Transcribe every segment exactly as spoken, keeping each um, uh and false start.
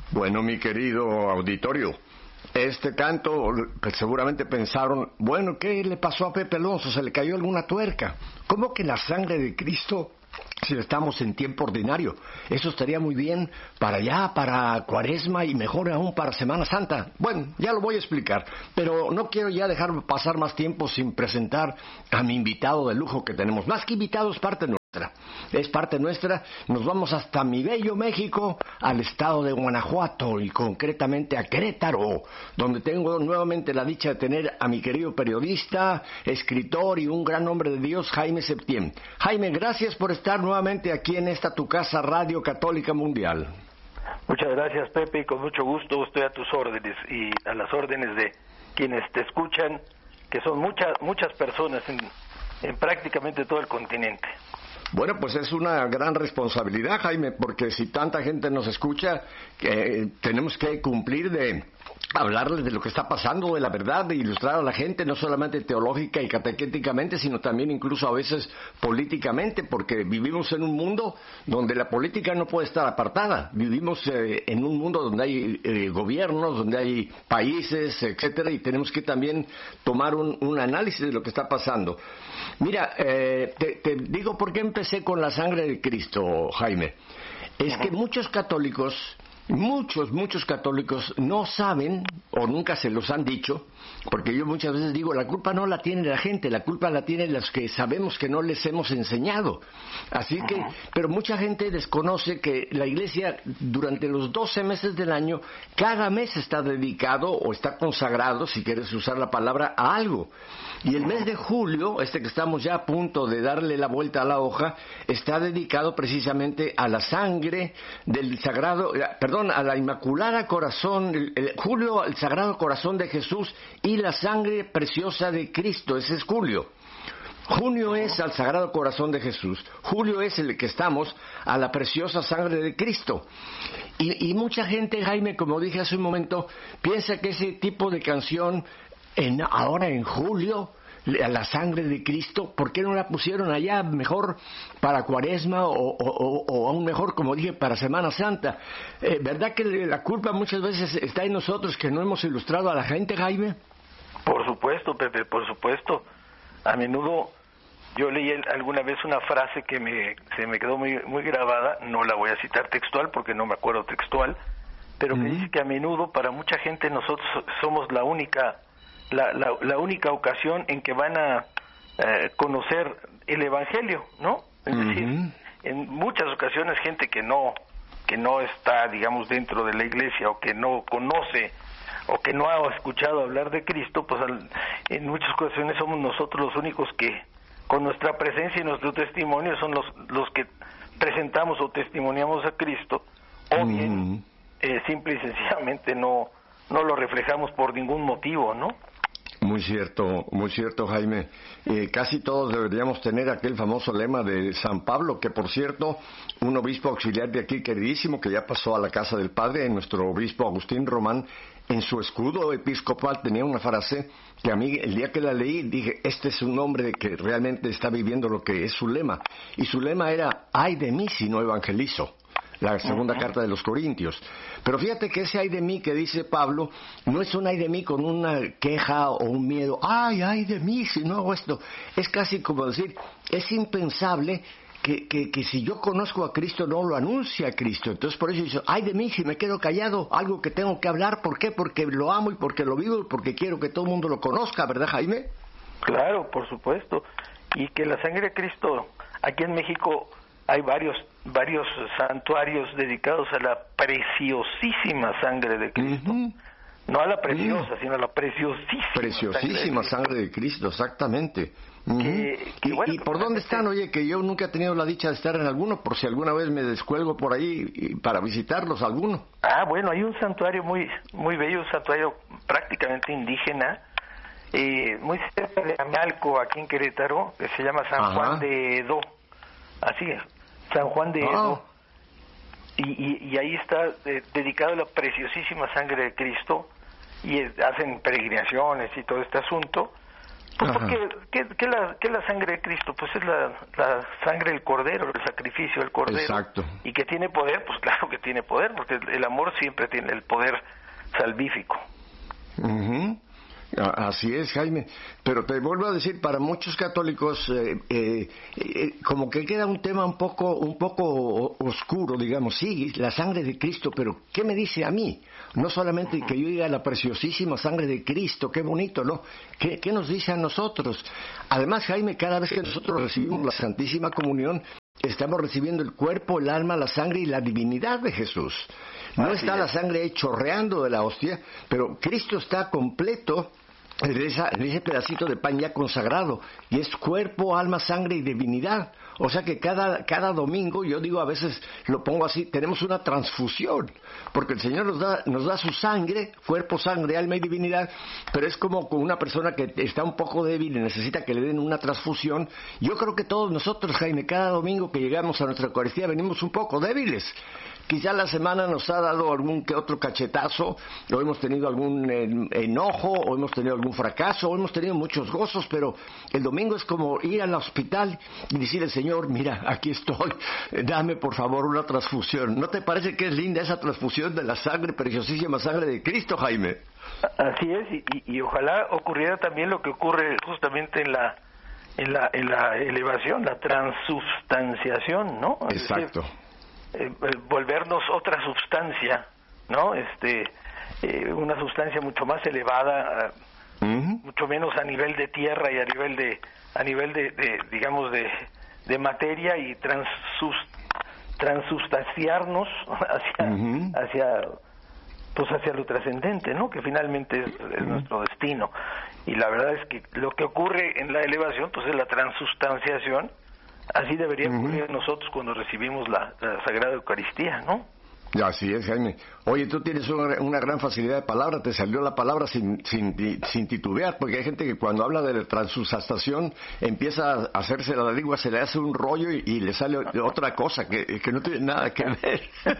Bueno, mi querido auditorio, este canto, pues seguramente pensaron, bueno, ¿qué le pasó a Pepe Alonso? ¿Se le cayó alguna tuerca? ¿Cómo que la sangre de Cristo si estamos en tiempo ordinario? Eso estaría muy bien para allá, para Cuaresma y mejor aún para Semana Santa. Bueno, ya lo voy a explicar, pero no quiero ya dejar pasar más tiempo sin presentar a mi invitado de lujo que tenemos. Más que invitado, es parte nuestra. Es parte nuestra. Nos vamos hasta mi bello México, al estado de Guanajuato y concretamente a Querétaro, donde tengo nuevamente la dicha de tener a mi querido periodista, escritor y un gran hombre de Dios, Jaime Septién. Jaime, gracias por estar nuevamente aquí en esta tu casa, Radio Católica Mundial. Muchas gracias, Pepe, y con mucho gusto estoy a tus órdenes y a las órdenes de quienes te escuchan, que son muchas muchas personas en, en prácticamente todo el continente. Bueno, pues es una gran responsabilidad, Jaime, porque si tanta gente nos escucha, eh, tenemos que cumplir de hablarles de lo que está pasando, de la verdad, de ilustrar a la gente, no solamente teológica y catequéticamente, sino también incluso a veces políticamente, porque vivimos en un mundo donde la política no puede estar apartada. Vivimos eh, en un mundo donde hay eh, gobiernos, donde hay países, etcétera, y tenemos que también tomar un, un análisis de lo que está pasando. Mira, eh, te, te digo por qué empecé con la sangre de Cristo, Jaime. Es que muchos católicos, muchos, muchos católicos no saben, o nunca se los han dicho, porque yo muchas veces digo, la culpa no la tiene la gente, la culpa la tienen los que sabemos que no les hemos enseñado. Así que, pero mucha gente desconoce que la Iglesia durante los doce meses del año, cada mes está dedicado o está consagrado, si quieres usar la palabra, a algo. Y el mes de julio, este que estamos ya a punto de darle la vuelta a la hoja, está dedicado precisamente a la sangre del Sagrado, perdón, a la Inmaculada Corazón, el, el, julio, el Sagrado Corazón de Jesús y la sangre preciosa de Cristo. Ese es julio. Junio es al Sagrado Corazón de Jesús. Julio es el que estamos a la preciosa sangre de Cristo. Y, y mucha gente, Jaime, como dije hace un momento, piensa que ese tipo de canción, en, ahora en julio, a la sangre de Cristo, ¿por qué no la pusieron allá mejor para Cuaresma o, o, o, o aún mejor, como dije, para Semana Santa? Eh, ¿Verdad que la culpa muchas veces está en nosotros que no hemos ilustrado a la gente, Jaime? Por supuesto, Pepe, por supuesto. A menudo yo leí alguna vez una frase que me, se me quedó muy, muy grabada, no la voy a citar textual porque no me acuerdo textual, pero que uh-huh. dice que a menudo para mucha gente nosotros somos la única La, la, la única ocasión en que van a eh, conocer el Evangelio, ¿no? Es uh-huh. decir, en muchas ocasiones gente que no que no está, digamos, dentro de la iglesia o que no conoce o que no ha escuchado hablar de Cristo, pues al, en muchas ocasiones somos nosotros los únicos que con nuestra presencia y nuestro testimonio son los los que presentamos o testimoniamos a Cristo, o uh-huh. bien eh, simple y sencillamente no no lo reflejamos por ningún motivo, ¿no? Muy cierto, muy cierto, Jaime. Eh, casi todos deberíamos tener aquel famoso lema de San Pablo, que por cierto, un obispo auxiliar de aquí queridísimo, que ya pasó a la casa del Padre, nuestro obispo Agustín Román, en su escudo episcopal tenía una frase que a mí, el día que la leí, dije, este es un hombre que realmente está viviendo lo que es su lema. Y su lema era, ay de mí si no evangelizo. La segunda uh-huh. carta de los Corintios. Pero fíjate que ese ay de mí que dice Pablo no es un ay de mí con una queja o un miedo. Ay, ay de mí si no hago esto. Es casi como decir, es impensable que, que, que si yo conozco a Cristo no lo anuncie a Cristo. Entonces por eso dice, ay de mí si me quedo callado, algo que tengo que hablar. ¿Por qué? Porque lo amo y porque lo vivo y porque quiero que todo el mundo lo conozca, ¿verdad, Jaime? Claro, por supuesto. Y que la sangre de Cristo, aquí en México hay varios varios santuarios dedicados a la preciosísima sangre de Cristo. Uh-huh. No a la preciosa, uh-huh. sino a la preciosísima Preciosísima sangre de Cristo, exactamente. Uh-huh. que, que, ¿Y, bueno, ¿Y por dónde están? Oye, que yo nunca he tenido la dicha de estar en alguno, por si alguna vez me descuelgo por ahí y para visitarlos alguno. Ah, bueno, hay un santuario muy muy bello, un santuario prácticamente indígena, eh, muy cerca de Amalco, aquí en Querétaro, que se llama San Ajá. Juan de Edo. Así es, San Juan de Edo. Oh. Y, y, y ahí está eh, dedicado a la preciosísima sangre de Cristo, y es, hacen peregrinaciones y todo este asunto, Pues porque, ¿qué, qué, la, ¿qué la sangre de Cristo? Pues es la, la sangre del Cordero, el sacrificio del Cordero. Exacto. Y que tiene poder, pues claro que tiene poder, porque el amor siempre tiene el poder salvífico. Uh-huh. Así es, Jaime, pero te vuelvo a decir, para muchos católicos eh, eh, eh, como que queda un tema un poco un poco oscuro, digamos. Sí, la sangre de Cristo, pero ¿qué me dice a mí? No solamente que yo diga la preciosísima sangre de Cristo, qué bonito, ¿no? ¿Qué, qué nos dice a nosotros? Además, Jaime, cada vez que nosotros recibimos la Santísima Comunión, estamos recibiendo el cuerpo, el alma, la sangre y la divinidad de Jesús. No Así está es. la sangre ahí chorreando de la hostia, pero Cristo está completo en, esa, en ese pedacito de pan ya consagrado, y es cuerpo, alma, sangre y divinidad. O sea que cada, cada domingo, yo digo, a veces lo pongo así, tenemos una transfusión, porque el Señor nos da, nos da su sangre, cuerpo, sangre, alma y divinidad, pero es como con una persona que está un poco débil y necesita que le den una transfusión. Yo creo que todos nosotros, Jaime, cada domingo que llegamos a nuestra Eucaristía venimos un poco débiles. Quizá la semana nos ha dado algún que otro cachetazo, o hemos tenido algún enojo, o hemos tenido algún fracaso, o hemos tenido muchos gozos, pero el domingo es como ir al hospital y decirle, Señor, mira, aquí estoy, dame por favor una transfusión. ¿No te parece que es linda esa transfusión de la sangre, preciosísima sangre de Cristo, Jaime? Así es, y, y, y ojalá ocurriera también lo que ocurre justamente en la en la, en la elevación, la transubstanciación, ¿no? Es Exacto. decir, Eh, volvernos otra sustancia, ¿no? Este, eh, una sustancia mucho más elevada, uh-huh. mucho menos a nivel de tierra y a nivel de, a nivel de, de digamos de, de materia, y transus, transubstanciarnos hacia, uh-huh. hacia, pues hacia lo trascendente, ¿no? Que finalmente es, es uh-huh. nuestro destino. Y la verdad es que lo que ocurre en la elevación, pues es la transubstanciación. Así debería ocurrir uh-huh. nosotros cuando recibimos la, la Sagrada Eucaristía, ¿no? Así es, Jaime. Oye, tú tienes una, una gran facilidad de palabra, te salió la palabra sin, sin, sin titubear, porque hay gente que cuando habla de la transubstanciación empieza a hacerse la lengua, se le hace un rollo y, y le sale otra cosa que, que no tiene nada que ver.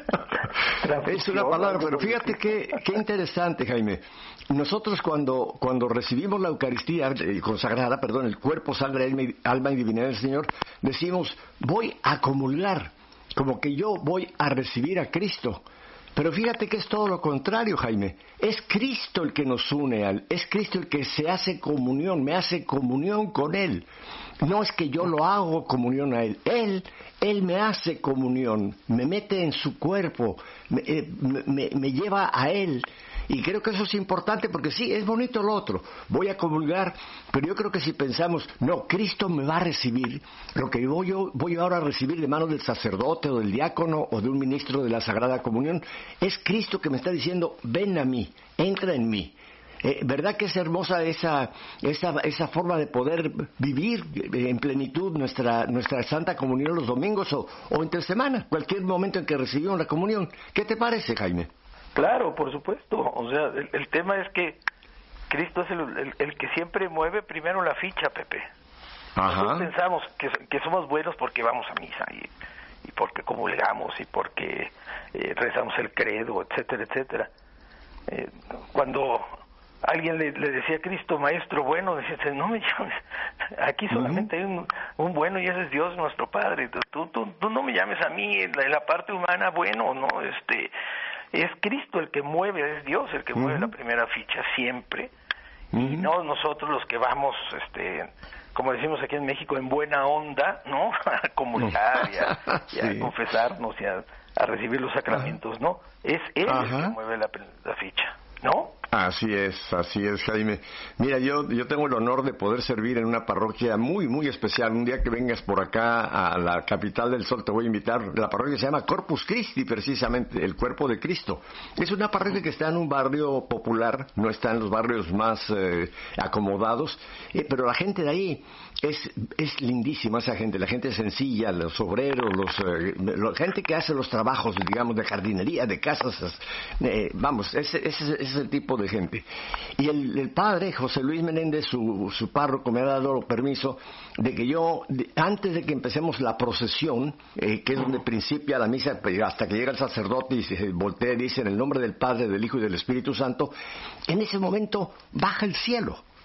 Es una palabra, pero fíjate qué, qué interesante, Jaime. Nosotros cuando, cuando recibimos la Eucaristía eh, consagrada, perdón, el cuerpo, sangre, alma y divinidad del Señor, decimos, voy a comulgar, como que yo voy a recibir a Cristo. Pero fíjate que es todo lo contrario, Jaime. Es Cristo el que nos une a Él. Es Cristo el que se hace comunión, me hace comunión con Él. No es que yo lo hago comunión a Él. Él, Él me hace comunión, me mete en su cuerpo, me, eh, me, me lleva a Él. Y creo que eso es importante porque sí, es bonito lo otro, voy a comulgar, pero yo creo que si pensamos, no, Cristo me va a recibir, lo que voy, yo, voy ahora a recibir de manos del sacerdote o del diácono o de un ministro de la Sagrada Comunión, es Cristo que me está diciendo, ven a mí, entra en mí. Eh, ¿Verdad que es hermosa esa, esa, esa forma de poder vivir en plenitud nuestra, nuestra Santa Comunión los domingos o, o entre semana, cualquier momento en que recibimos la comunión? ¿Qué te parece, Jaime? Claro, por supuesto. O sea, el, el tema es que Cristo es el, el, el que siempre mueve primero la ficha, Pepe. Ajá. Nosotros pensamos que, que somos buenos porque vamos a misa y, y porque comulgamos y porque eh, rezamos el credo, etcétera, etcétera. Eh, cuando alguien le, le decía a Cristo, maestro bueno, decía, no me llames, aquí solamente uh-huh. hay un, un bueno y ese es Dios nuestro Padre. Tú, tú, tú no me llames a mí en la, en la parte humana bueno, no, este... Es Cristo el que mueve, es Dios el que uh-huh. mueve la primera ficha siempre, uh-huh. y no nosotros los que vamos, este, como decimos aquí en México, en buena onda, ¿no? A comulgar y a, sí. y a confesarnos y a, a recibir los sacramentos, ¿no? Es Él uh-huh. el que mueve la, la ficha, ¿no? Así es, así es, Jaime. Mira, yo yo tengo el honor de poder servir en una parroquia muy, muy especial. Un día que vengas por acá a la capital del Sol te voy a invitar. La parroquia se llama Corpus Christi, precisamente, el cuerpo de Cristo. Es una parroquia que está en un barrio popular, no está en los barrios más eh, acomodados, eh, pero la gente de ahí es es lindísima, esa gente, la gente sencilla, los obreros, los eh, la gente que hace los trabajos, digamos, de jardinería, de casas, eh, vamos, ese, ese, ese es el tipo de gente. Y el, el padre José Luis Menéndez, su, su párroco, me ha dado permiso de que yo, de, antes de que empecemos la procesión, eh, que es donde principia la misa, hasta que llega el sacerdote y se voltea y dice en el nombre del Padre, del Hijo y del Espíritu Santo, en ese momento baja el cielo.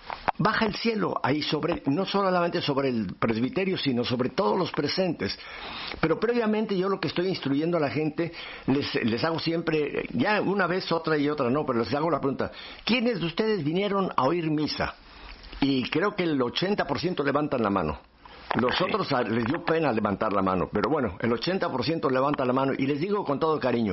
baja el cielo ahí sobre, no solamente sobre el presbiterio, sino sobre todos los presentes. Pero previamente yo lo que estoy instruyendo a la gente, les, les hago siempre, ya una vez, otra y otra no, pero les hago la pregunta, ¿quiénes de ustedes vinieron a oír misa? Y creo que el ochenta por ciento levantan la mano. Los sí. otros les dio pena levantar la mano, pero bueno, el ochenta por ciento levanta la mano y les digo con todo cariño,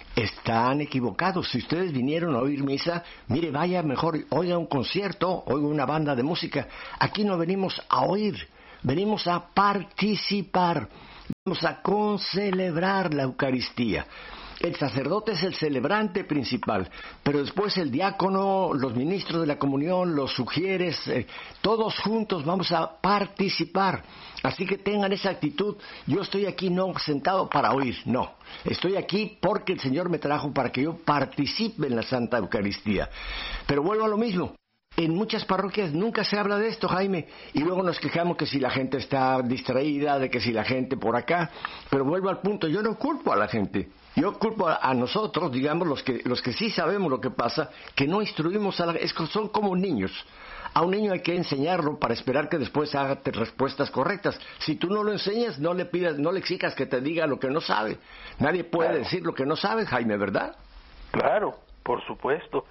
están equivocados. Si ustedes vinieron a oír misa, mire, vaya mejor, oiga un concierto, oiga una banda de música. Aquí no venimos a oír, venimos a participar, venimos a concelebrar la Eucaristía. El sacerdote es el celebrante principal, pero después el diácono, los ministros de la comunión, los sugieres, eh, todos juntos vamos a participar. Así que tengan esa actitud. Yo estoy aquí no sentado para oír, no. Estoy aquí porque el Señor me trajo para que yo participe en la Santa Eucaristía. Pero vuelvo a lo mismo. En muchas parroquias nunca se habla de esto, Jaime, y luego nos quejamos que si la gente está distraída, de que si la gente por acá, pero vuelvo al punto, yo no culpo a la gente, yo culpo a, a nosotros, digamos, los que los que sí sabemos lo que pasa, que no instruimos a la gente, son como niños. A un niño hay que enseñarlo para esperar que después haga respuestas correctas. Si tú no lo enseñas, no le pidas, no le exijas que te diga lo que no sabe. Nadie puede claro. decir lo que no sabe, Jaime, ¿verdad? Claro, por supuesto.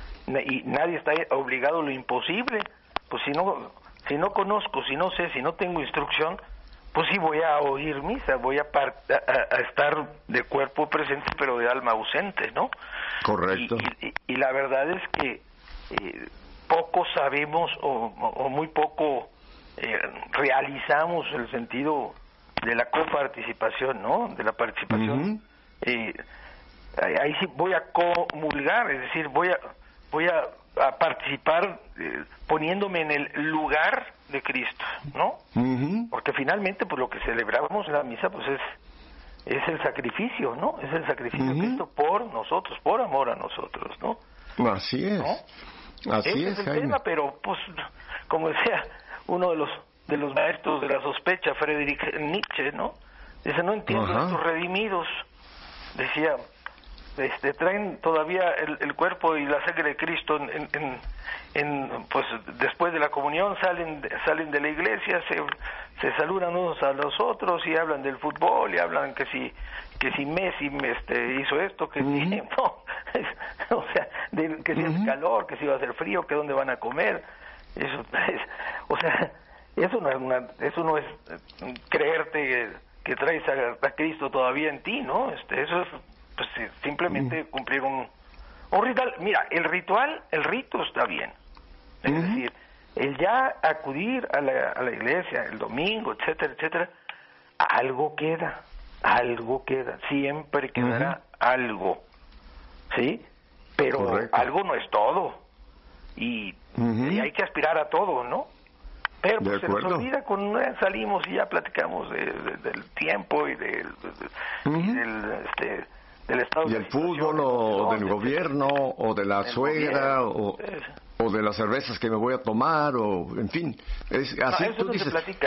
Y nadie está obligado a lo imposible. Pues si no si no conozco, si no sé, si no tengo instrucción, pues sí voy a oír misa, voy a, par, a, a estar de cuerpo presente pero de alma ausente, ¿no? Correcto. Y, y, y la verdad es que eh, poco sabemos o, o muy poco eh, realizamos el sentido de la coparticipación, ¿no? De la participación. Uh-huh. eh, ahí sí voy a comulgar, es decir, voy a voy a, a participar eh, poniéndome en el lugar de Cristo, ¿no? Uh-huh. Porque finalmente pues lo que celebramos en la misa pues es es el sacrificio, ¿no? Es el sacrificio uh-huh. de Cristo por nosotros, por amor a nosotros, ¿no? Así es. ¿No? Así Ese es, es el Jaime. tema, pero pues como decía uno de los de los maestros de la sospecha, Friedrich Nietzsche, ¿no? Dice, no entiendo uh-huh. estos redimidos, decía, este, traen todavía el, el cuerpo y la sangre de Cristo en, en, en, en pues después de la comunión salen salen de la iglesia, se, se saludan unos a los otros y hablan del fútbol y hablan que si que si Messi este, hizo esto, que uh-huh. si no, o sea, de, que si uh-huh. hace calor, que si va a hacer frío, que dónde van a comer, eso es, o sea, eso no es una, eso no es creerte que, que traes a, a Cristo todavía en ti, ¿no? Este, eso es pues simplemente uh-huh. cumplir un, un ritual. Mira, el ritual, el rito está bien. Es uh-huh. decir, el ya acudir a la, a la iglesia el domingo, etcétera, etcétera, algo queda, algo queda, siempre quedará uh-huh. algo, ¿sí? Pero correcto. Algo no es todo, y, uh-huh. y hay que aspirar a todo, ¿no? Pero pues, se nos olvida cuando salimos y ya platicamos de, de, del tiempo y del, de, uh-huh. y del este, del estado y de el fútbol o del gobierno o de la suegra o, o de las cervezas que me voy a tomar o en fin es así. No, eso tú no dices se platica.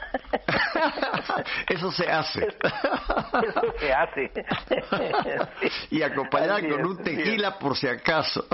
Eso se hace. Eso se hace. Y acompañar con es, un tequila sí. por si acaso.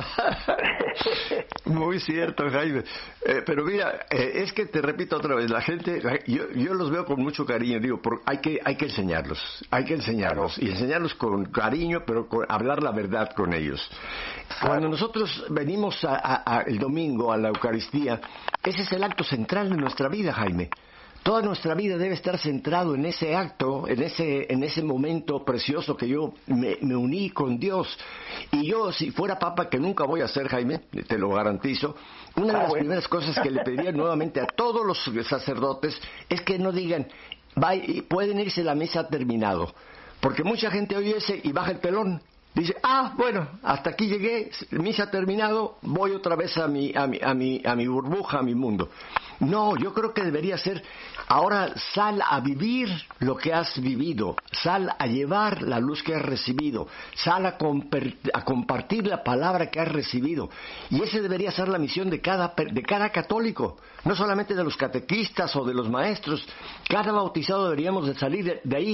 Muy cierto, Jaime. Eh, pero mira, eh, es que te repito otra vez, la gente, yo, yo los veo con mucho cariño, digo, por, hay que hay que enseñarlos, hay que enseñarlos y enseñarlos con cariño, pero con, hablar la verdad con ellos. Cuando nosotros venimos a, a, a el domingo a la Eucaristía, ese es el acto central de nuestra vida, Jaime. Toda nuestra vida debe estar centrado en ese acto, en ese en ese momento precioso que yo me, me uní con Dios. Y yo, si fuera papa, que nunca voy a ser, Jaime, te lo garantizo, una de las primeras cosas que le pediría nuevamente a todos los sacerdotes es que no digan, pueden irse, la misa ha terminado. Porque mucha gente oye ese y baja el telón. Dice, ah, bueno, hasta aquí llegué, misa ha terminado, voy otra vez a mi, a mi, a mi, a mi burbuja, a mi mundo. No, yo creo que debería ser, ahora sal a vivir lo que has vivido, sal a llevar la luz que has recibido, sal a, comper- a compartir la palabra que has recibido. Y esa debería ser la misión de cada, de cada católico, no solamente de los catequistas o de los maestros. Cada bautizado deberíamos de salir de, de ahí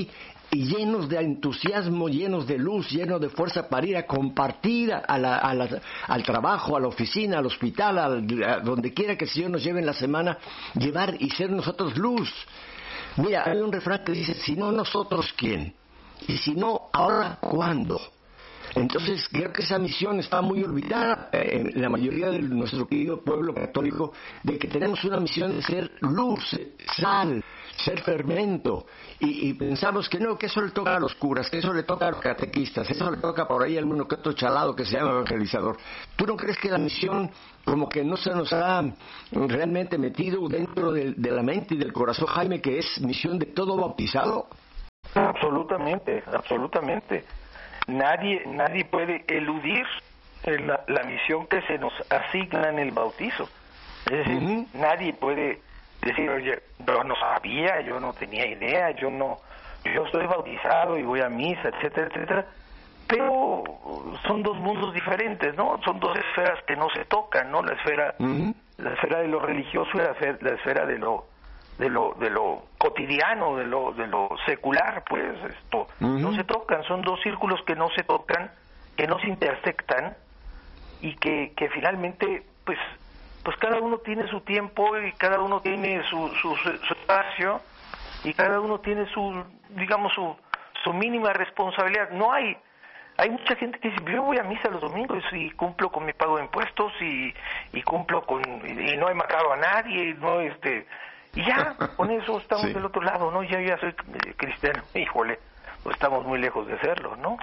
y llenos de entusiasmo, llenos de luz, llenos de fuerza para ir a compartir a la, a la, al trabajo, a la oficina, al hospital, al, a donde quiera que el Señor nos lleve en la semana, llevar y ser nosotros luz. Mira, hay un refrán que dice, si no nosotros, ¿quién? Y si no, ¿ahora cuándo? Entonces, creo que esa misión está muy olvidada en la mayoría de nuestro querido pueblo católico, de que tenemos una misión de ser luz, sal, ser fermento, y, y pensamos que no, que eso le toca a los curas, que eso le toca a los catequistas, eso le toca por ahí a alguno que otro chalado que se llama evangelizador. ¿Tú no crees que la misión como que no se nos ha realmente metido dentro de, de la mente y del corazón, Jaime, que es misión de todo bautizado? Absolutamente, absolutamente. Nadie, nadie puede eludir la, la misión que se nos asigna en el bautizo. Es decir, uh-huh. nadie puede decir, oye, yo no sabía, yo no tenía idea, yo no, yo estoy bautizado y voy a misa, etcétera, etcétera. Pero son dos mundos diferentes, ¿no? Son dos esferas que no se tocan, ¿no? La esfera, uh-huh. la esfera de lo religioso y la esfera, la esfera de lo de lo de lo cotidiano, de lo de lo secular, pues esto uh-huh. no se tocan, son dos círculos que no se tocan, que no se intersectan y que que finalmente pues pues cada uno tiene su tiempo y cada uno tiene su su, su espacio y cada uno tiene su digamos su su mínima responsabilidad. No hay hay mucha gente que dice, yo voy a misa los domingos y cumplo con mi pago de impuestos y y cumplo con y no he matado a nadie, no este y ya, con eso estamos sí. del otro lado, ¿no? Ya, ya soy cristiano, híjole, pues estamos muy lejos de serlo, ¿no?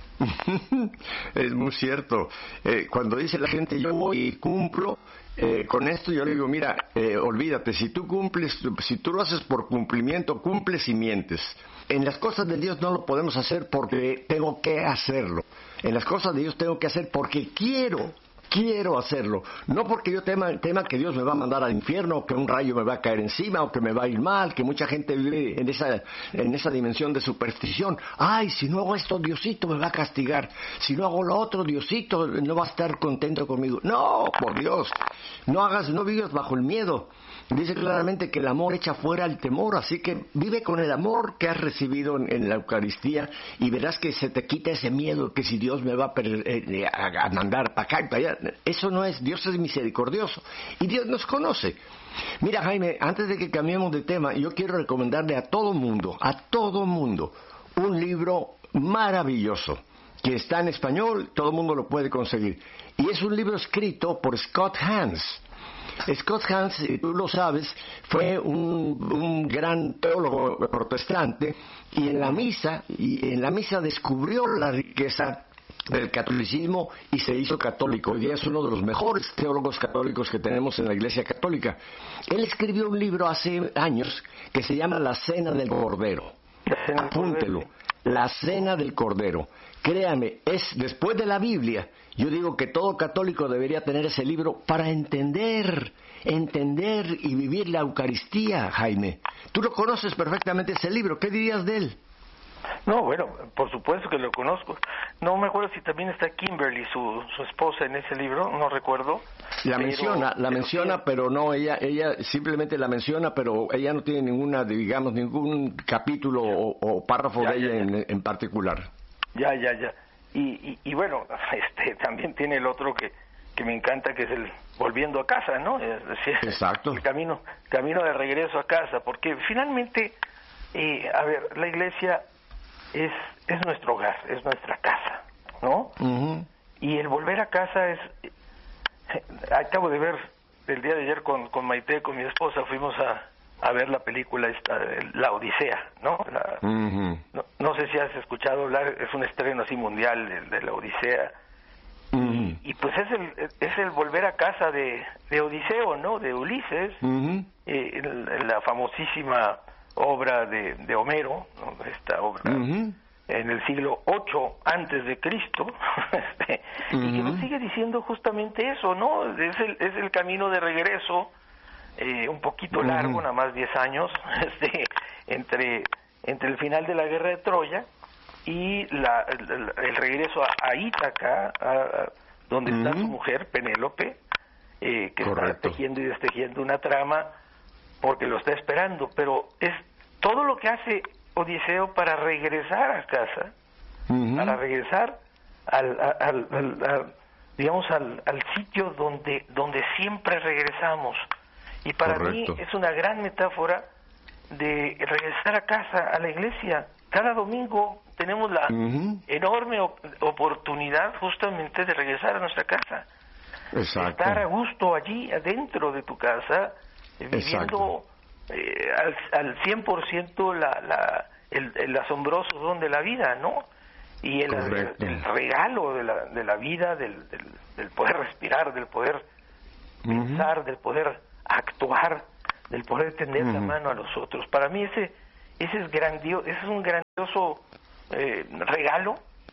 Es muy cierto. Eh, cuando dice la gente, yo voy y cumplo, eh, con esto yo le digo, mira, eh, olvídate, si tú cumples, si tú lo haces por cumplimiento, cumples y mientes. En las cosas de Dios no lo podemos hacer porque tengo que hacerlo. En las cosas de Dios tengo que hacer porque quiero. Quiero hacerlo, no porque yo tema, tema que Dios me va a mandar al infierno, o que un rayo me va a caer encima, o que me va a ir mal, que mucha gente vive en esa, en esa dimensión de superstición. Ay, si no hago esto, Diosito me va a castigar. Si no hago lo otro, Diosito no va a estar contento conmigo. No, por Dios, no hagas, no vivas bajo el miedo. Dice claramente que el amor echa fuera el temor, así que vive con el amor que has recibido en, en la Eucaristía y verás que se te quita ese miedo que si Dios me va a, per, eh, a, a mandar para acá y para allá. Eso no es, Dios es misericordioso y Dios nos conoce. Mira, Jaime, antes de que cambiemos de tema, yo quiero recomendarle a todo mundo, a todo mundo, un libro maravilloso que está en español, todo el mundo lo puede conseguir. Y es un libro escrito por Scott Hahn. Scott Hahn, tú lo sabes, fue un, un gran teólogo protestante y en la misa, y en la misa descubrió la riqueza del catolicismo y se hizo católico. Hoy día es uno de los mejores teólogos católicos que tenemos en la Iglesia Católica. Él escribió un libro hace años que se llama La Cena del Cordero. Apúntelo. La Cena del Cordero. Créame, es después de la Biblia. Yo digo que todo católico debería tener ese libro para entender, entender y vivir la Eucaristía, Jaime. Tú lo conoces perfectamente ese libro. ¿Qué dirías de él? No, bueno, por supuesto que lo conozco. No me acuerdo si también está Kimberly, su su esposa, en ese libro, no recuerdo. La pero, menciona, la pero menciona, sí. pero no, ella ella simplemente la menciona, pero ella no tiene ninguna, digamos, ningún capítulo o, o párrafo ya, de ella ya, ya. En, en particular. Ya, ya, ya. Y, y, y bueno, este también tiene el otro que que me encanta, que es el volviendo a casa, ¿no? Es decir, exacto. El camino, camino de regreso a casa, porque finalmente, eh, a ver, la iglesia es es nuestro hogar, es nuestra casa, ¿no? Uh-huh. Y el volver a casa es, eh, acabo de ver el día de ayer con con Maite, con mi esposa, fuimos a a ver la película esta, La Odisea, ¿no? La, uh-huh. no, no sé si has escuchado hablar, es un estreno así mundial de, de La Odisea. Uh-huh. Y, y pues es el es el volver a casa de, de Odiseo, ¿no? De Ulises, uh-huh. eh, la famosísima obra de, de Homero, ¿no? Esta obra uh-huh. en el siglo ocho antes de Cristo, este, uh-huh. y que nos sigue diciendo justamente eso, ¿no? Es el es el camino de regreso. Eh, un poquito largo, uh-huh. nada más diez años, este, entre entre el final de la guerra de Troya y la, el, el regreso a, a Ítaca, a, a, donde uh-huh. está su mujer, Penélope, eh, que Correcto. Está tejiendo y destejiendo una trama porque lo está esperando, pero es todo lo que hace odiseo para regresar a casa, uh-huh. para regresar al, al, al, al digamos al, al sitio donde donde siempre regresamos. Y para Correcto. mí es una gran metáfora de regresar a casa, a la iglesia. Cada domingo tenemos la uh-huh. enorme op- oportunidad justamente de regresar a nuestra casa. Exacto. Estar a gusto allí adentro de tu casa, eh, viviendo eh, al, al cien por ciento la, la, el, el asombroso don de la vida, ¿no? Y el, el, el regalo de la, de la vida, del, del, del poder respirar, del poder uh-huh. pensar, del poder actuar, del poder tender uh-huh. la mano a los otros. Para mí ese ese es grandioso, ese es un grandioso eh, regalo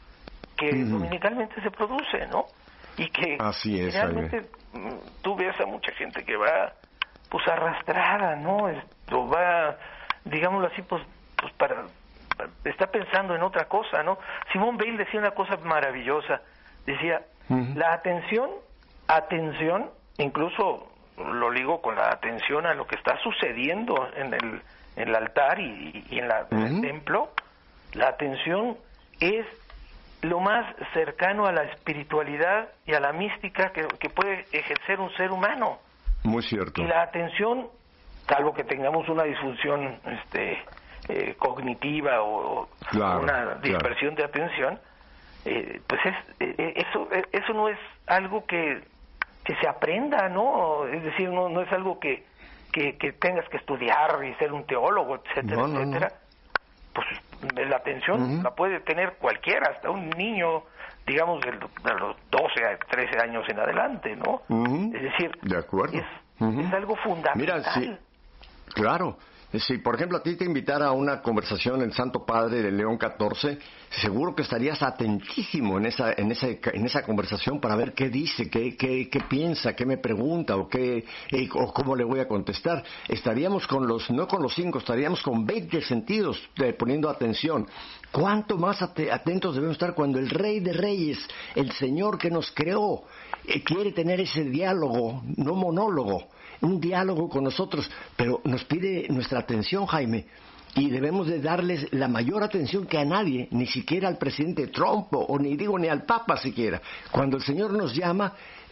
que uh-huh. dominicalmente se produce, ¿no? Y que Así es, realmente Jaime. Tú ves a mucha gente que va pues arrastrada, ¿no? Esto va, digámoslo así, pues, pues para, para está pensando en otra cosa, ¿no? Simone Weil decía una cosa maravillosa, decía, uh-huh. la atención, atención, incluso lo ligo con la atención a lo que está sucediendo en el, en el altar y, y en, la, uh-huh. en el templo, la atención es lo más cercano a la espiritualidad y a la mística que, que puede ejercer un ser humano. Muy cierto. Y la atención, salvo que tengamos una disfunción este, eh, cognitiva o claro, una dispersión claro. de atención, eh, pues es, eh, eso eh, eso no es algo que, que se aprenda, ¿no? Es decir, no, no es algo que, que, que tengas que estudiar y ser un teólogo, etcétera, no, no, etcétera. No. Pues la atención uh-huh. la puede tener cualquiera, hasta un niño, digamos, de los doce a trece años en adelante, ¿no? Uh-huh. Es decir, de acuerdo. Es, uh-huh. es algo fundamental. Mira, sí, claro. Si, por ejemplo, a ti te invitara a una conversación el Santo Padre de León catorce, seguro que estarías atentísimo en esa en esa, en esa conversación para ver qué dice, qué, qué, qué piensa, qué me pregunta o, qué, eh, o cómo le voy a contestar. Estaríamos con los, no con los cinco, estaríamos con veinte sentidos eh, poniendo atención. ¿Cuánto más at- atentos debemos estar cuando el Rey de Reyes, el Señor que nos creó, eh, quiere tener ese diálogo, no monólogo, un diálogo con nosotros, pero nos pide nuestra atención, Jaime, y debemos de darles la mayor atención que a nadie, ni siquiera al presidente Trump, o ni digo ni al Papa siquiera. Cuando el Señor nos llama,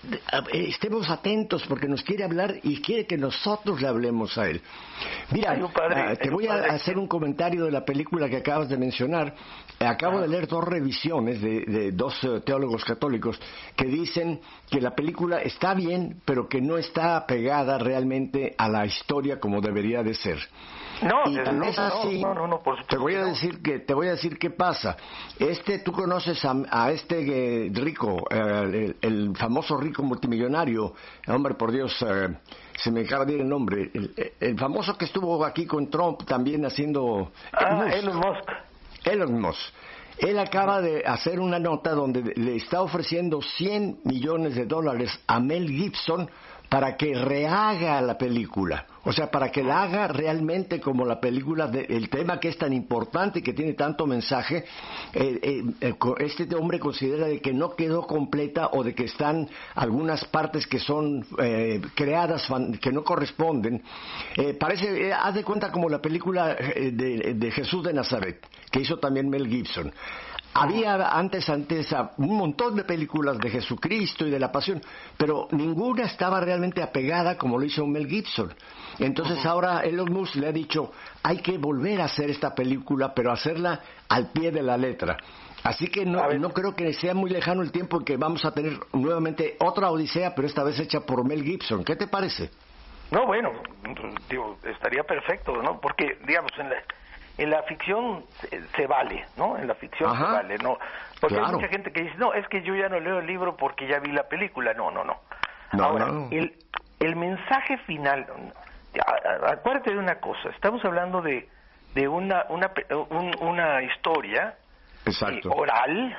estemos atentos porque nos quiere hablar y quiere que nosotros le hablemos a Él. Mira, padre, uh, te voy a hacer un comentario de la película que acabas de mencionar. Acabo ah. de leer dos revisiones de, de dos uh, teólogos católicos que dicen que la película está bien, pero que no está pegada realmente a la historia como debería de ser. No, y no, es así, no, no, no, por te voy a decir que te voy a decir qué pasa. Este, tú conoces a, a este eh, rico, eh, el, el famoso rico multimillonario, hombre, por Dios, eh, se me acaba de ir el nombre, el, el famoso que estuvo aquí con Trump también haciendo. Ah, Elon Musk. Elon Musk. Él acaba de hacer una nota donde le está ofreciendo cien millones de dólares a Mel Gibson para que rehaga la película, o sea, para que la haga realmente como la película, de, el tema que es tan importante y que tiene tanto mensaje. Eh, eh, este hombre considera de que no quedó completa o de que están algunas partes que son eh, creadas que no corresponden. Eh, parece, eh, haz de cuenta como la película de, de Jesús de Nazaret, que hizo también Mel Gibson. Había antes, antes un montón de películas de Jesucristo y de la Pasión, pero ninguna estaba realmente apegada como lo hizo Mel Gibson. Entonces uh-huh. ahora Elon Musk le ha dicho, hay que volver a hacer esta película, pero hacerla al pie de la letra. Así que no, no creo que sea muy lejano el tiempo en que vamos a tener nuevamente otra Odisea, pero esta vez hecha por Mel Gibson. ¿Qué te parece? No, bueno, digo, estaría perfecto, ¿no? Porque, digamos, en la... En la ficción se, se vale, ¿no? En la ficción Ajá. se vale, ¿no? Porque claro. hay mucha gente que dice, no, es que yo ya no leo el libro porque ya vi la película. No, no, no. no Ahora, no. El, el mensaje final, acuérdate de una cosa, estamos hablando de de una una un, una historia eh, oral,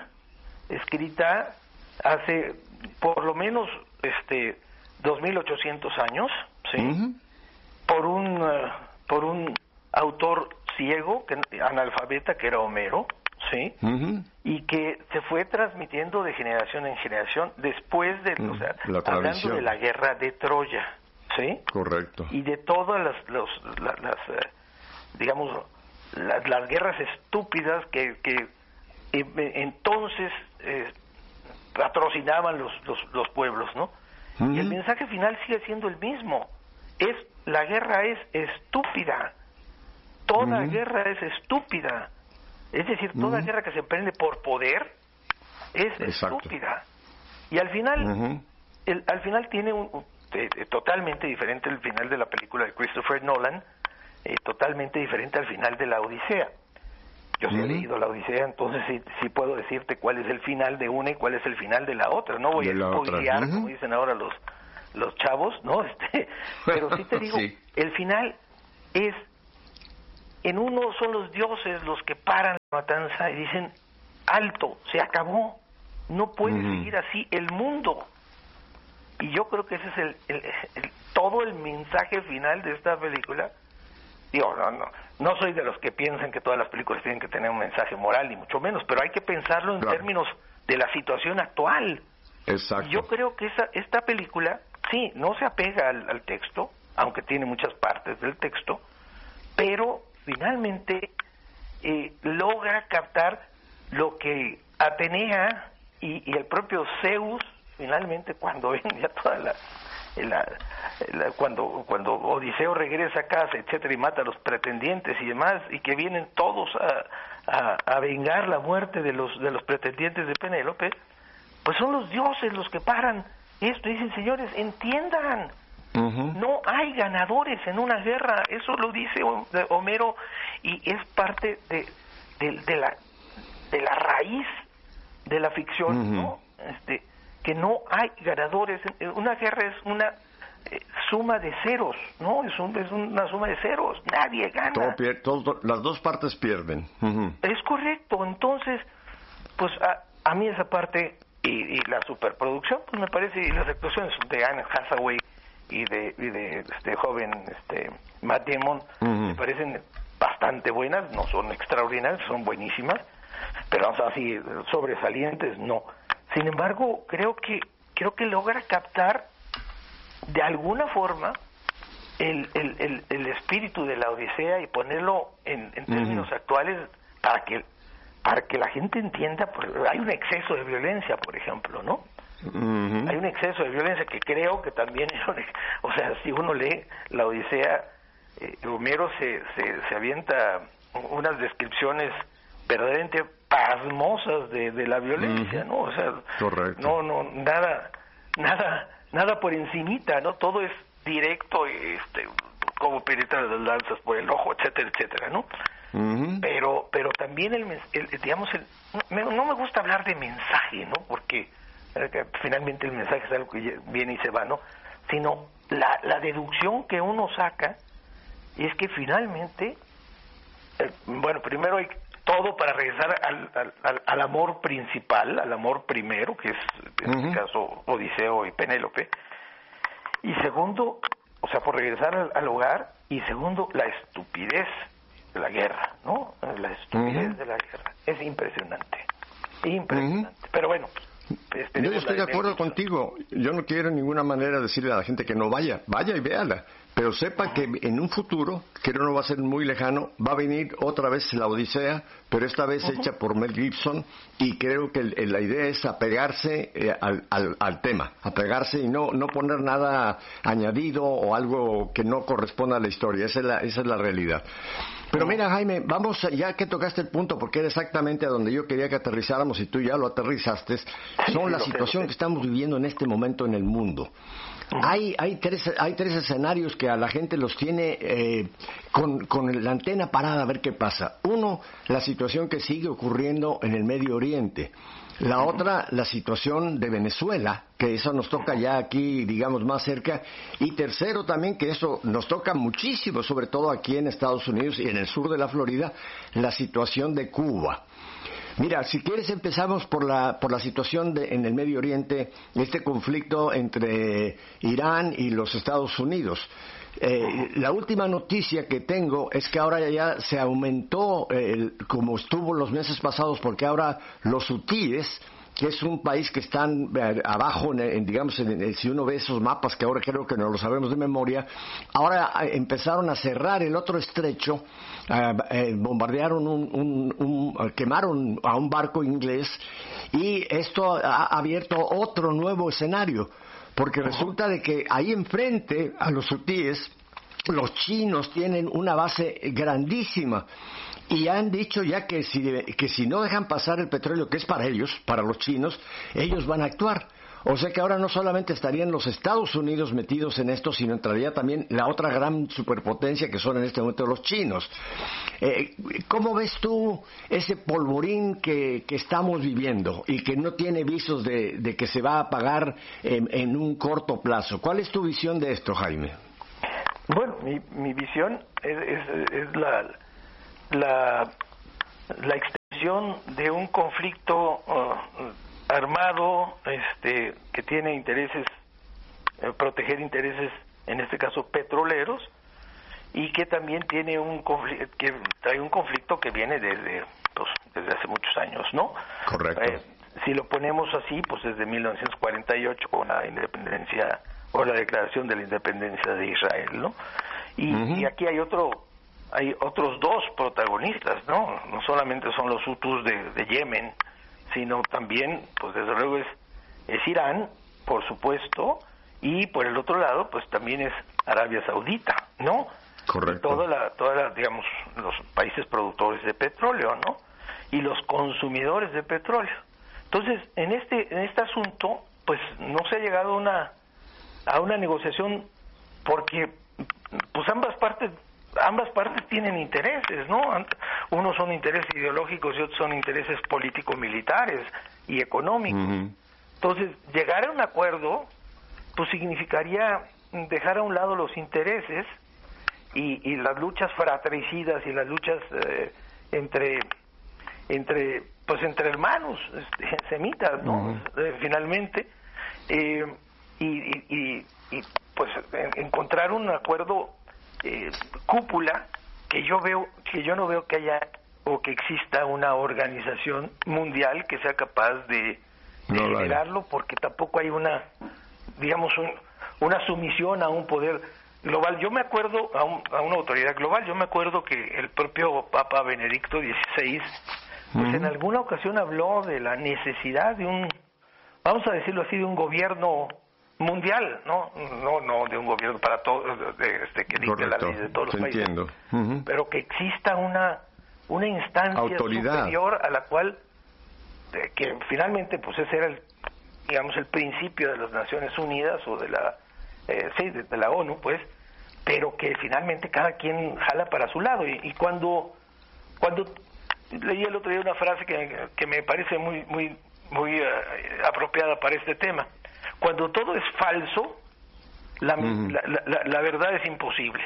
escrita hace por lo menos este dos mil ochocientos años, ¿sí? Uh-huh. Por un uh, por un autor ciego, que, analfabeta, que era Homero, ¿sí? Uh-huh. Y que se fue transmitiendo de generación en generación después de, uh-huh. o sea, hablando de la guerra de Troya, ¿sí? Correcto. Y de todas las, los, las, las eh, digamos, las, las guerras estúpidas que, que eh, entonces eh, patrocinaban los, los, los pueblos, ¿no? Uh-huh. Y el mensaje final sigue siendo el mismo. Es la guerra es estúpida. Toda uh-huh. guerra es estúpida. Es decir, toda uh-huh. guerra que se emprende por poder es Exacto. estúpida. Y al final, uh-huh. el, al final tiene un, un eh, totalmente diferente el final de la película de Christopher Nolan, eh, totalmente diferente al final de la Odisea. Yo sí uh-huh. he leído la Odisea, entonces sí, sí puedo decirte cuál es el final de una y cuál es el final de la otra. No voy de a spoilear, uh-huh. como dicen ahora los los chavos, ¿no? Este, pero sí te digo, sí. el final es, en uno son los dioses los que paran la matanza y dicen, alto, se acabó, no puede uh-huh. seguir así el mundo. Y yo creo que ese es el, el, el todo el mensaje final de esta película. Digo, no, no, no soy de los que piensan que todas las películas tienen que tener un mensaje moral, ni mucho menos, pero hay que pensarlo en claro. términos de la situación actual. Exacto. Y yo creo que esa, esta película, sí, no se apega al, al texto, aunque tiene muchas partes del texto, pero finalmente eh, logra captar lo que Atenea y, y el propio Zeus, finalmente, cuando ven ya toda la... La, la, cuando cuando Odiseo regresa a casa, etcétera, y mata a los pretendientes y demás, y que vienen todos a, a, a vengar la muerte de los de los pretendientes de Penélope, pues son los dioses los que paran esto. Dicen, señores, entiendan, uh-huh. no hay ganadores en una guerra. Eso lo dice Homero y es parte de, de, de la de la raíz de la ficción, uh-huh. ¿no? Este, que no hay ganadores. Una guerra es una eh, suma de ceros, ¿no? Es, un, es una suma de ceros. Nadie gana. Todo pier- todo, las dos partes pierden. Uh-huh. Es correcto. Entonces, pues a, a mí esa parte y, y la superproducción, pues me parece, y las actuaciones de Anne Hathaway y de, y de este joven este Matt Damon, uh-huh. me parecen bastante buenas. No son extraordinarias, son buenísimas, pero o sea, así sobresalientes, no. Sin embargo, creo que creo que logra captar de alguna forma el, el, el, el espíritu de la Odisea y ponerlo en, en términos uh-huh. actuales para que para que la gente entienda. Hay un exceso de violencia, por ejemplo, ¿no? Uh-huh. Hay un exceso de violencia que creo que también, o sea, si uno lee la Odisea, eh, Homero se, se, se avienta unas descripciones verdaderamente pasmosas de, de la violencia, uh-huh. ¿no? O sea, correcto. no, no, nada, nada, nada por encimita, ¿no? Todo es directo, este, como penetra las lanzas por el ojo, etcétera, etcétera, ¿no? Uh-huh. Pero, pero también el, el digamos, el, no, no me gusta hablar de mensaje, ¿no? Porque eh, finalmente el mensaje es algo que viene y se va, ¿no? Sino la, la deducción que uno saca es que finalmente, eh, bueno, primero hay todo para regresar al, al, al, al amor principal, al amor primero, que es en uh-huh. este caso Odiseo y Penélope, y segundo, o sea, por regresar al, al hogar, y segundo, la estupidez de la guerra, ¿no? La estupidez uh-huh. de la guerra. Es impresionante, impresionante. Uh-huh. Pero bueno, este, yo estoy de acuerdo contigo. Yo no quiero de ninguna manera decirle a la gente que no vaya, vaya y véala. Pero sepa que en un futuro, que no va a ser muy lejano, va a venir otra vez la Odisea, pero esta vez uh-huh. hecha por Mel Gibson, y creo que el, el, la idea es apegarse eh, al, al, al tema, apegarse y no, no poner nada añadido o algo que no corresponda a la historia. Esa es la, esa es la realidad. Pero mira, Jaime, vamos, ya que tocaste el punto, porque era exactamente a donde yo quería que aterrizáramos y tú ya lo aterrizaste, son la situación que estamos viviendo en este momento en el mundo. Hay, hay, tres, hay tres escenarios que a la gente los tiene eh, con, con la antena parada a ver qué pasa. Uno, la situación que sigue ocurriendo en el Medio Oriente. La otra, la situación de Venezuela, que eso nos toca ya aquí, digamos, más cerca. Y tercero también, que eso nos toca muchísimo, sobre todo aquí en Estados Unidos y en el sur de la Florida, la situación de Cuba. Mira, si quieres empezamos por la por la situación de, en el Medio Oriente, este conflicto entre Irán y los Estados Unidos. Eh, la última noticia que tengo es que ahora ya se aumentó, eh, el, como estuvo los meses pasados, porque ahora los hutíes que es un país que está eh, abajo, en, en, digamos, en, en, si uno ve esos mapas, que ahora creo que no lo sabemos de memoria, ahora eh, empezaron a cerrar el otro estrecho, eh, eh, bombardearon, un, un, un, quemaron a un barco inglés, y esto ha abierto otro nuevo escenario, porque resulta de que ahí enfrente, a los hutíes, los chinos tienen una base grandísima y han dicho ya que si, que si no dejan pasar el petróleo, que es para ellos, para los chinos, ellos van a actuar. O sea que ahora no solamente estarían los Estados Unidos metidos en esto, sino entraría también la otra gran superpotencia que son en este momento los chinos. Eh, ¿Cómo ves tú ese polvorín que, que estamos viviendo y que no tiene visos de, de que se va a apagar en, en un corto plazo? ¿Cuál es tu visión de esto, Jaime? Bueno, mi, mi visión es, es, es la, la, la extensión de un conflicto uh, armado este, que tiene intereses, eh, proteger intereses, en este caso petroleros, y que también tiene un conflicto, que trae un conflicto que viene desde, pues, desde hace muchos años, ¿no? Correcto. Eh, si lo ponemos así, pues desde mil novecientos cuarenta y ocho con la independencia o la declaración de la independencia de Israel, ¿no? Y, uh-huh. y aquí hay otro, hay otros dos protagonistas, ¿no? No solamente son los hutus de, de Yemen, sino también, pues desde luego es, es Irán, por supuesto, y por el otro lado, pues también es Arabia Saudita, ¿no? Correcto. Toda la, toda la, digamos, los países productores de petróleo, ¿no? Y los consumidores de petróleo. Entonces, en este, en este asunto, pues no se ha llegado a una a una negociación porque pues ambas partes ambas partes tienen intereses, ¿no? Unos son intereses ideológicos y otros son intereses político-militares y económicos. Uh-huh. Entonces, llegar a un acuerdo pues significaría dejar a un lado los intereses y, y las luchas fratricidas y las luchas eh, entre entre pues entre hermanos este, semitas, ¿no? Uh-huh. Eh, finalmente eh, Y, y, y, y pues encontrar un acuerdo eh, cúpula que yo veo que yo no veo que haya o que exista una organización mundial que sea capaz de, de no generarlo hay. Porque tampoco hay una digamos un, una sumisión a un poder global. Yo me acuerdo a, un, a una autoridad global, yo me acuerdo que el propio Papa Benedicto dieciséis pues uh-huh. en alguna ocasión habló de la necesidad de un, vamos a decirlo así, de un gobierno mundial, no no no de un gobierno para todos, este, que dicte la ley de todos los países, entiendo. Uh-huh. Pero que exista una una instancia autoridad superior a la cual de, que finalmente pues ese era el digamos el principio de las Naciones Unidas o de la eh, sí de, de la ONU, pues, pero que finalmente cada quien jala para su lado y, y cuando cuando leí el otro día una frase que, que me parece muy muy muy uh, apropiada para este tema. Cuando todo es falso, la, uh-huh. la, la, la verdad es imposible.